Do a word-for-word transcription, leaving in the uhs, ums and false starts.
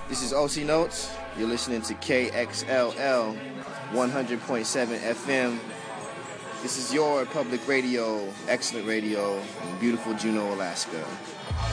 This is O C Notes. You're listening to K X L L one hundred point seven F M. This is your public radio, excellent radio in beautiful Juneau, Alaska.